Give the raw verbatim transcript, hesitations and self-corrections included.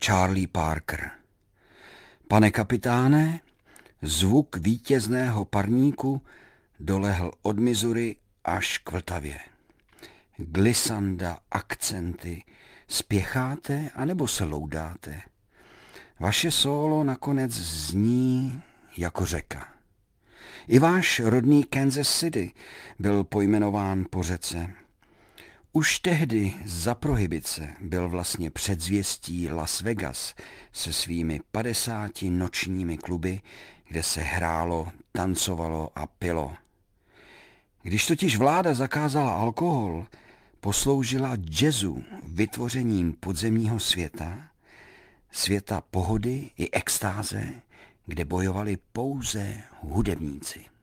Charlie Parker. Pane kapitáne, zvuk vítězného parníku dolehl od Missouri až k Vltavě. Glissanda, akcenty, spěcháte anebo se loudáte? Vaše sólo nakonec zní jako řeka. I váš rodný Kansas City byl pojmenován po řece. Už tehdy za prohibice byl vlastně předzvěstí Las Vegas se svými padesáti nočními kluby, kde se hrálo, tancovalo a pilo. Když totiž vláda zakázala alkohol, posloužila jazzu vytvořením podzemního světa, světa pohody i extáze, kde bojovali pouze hudebníci.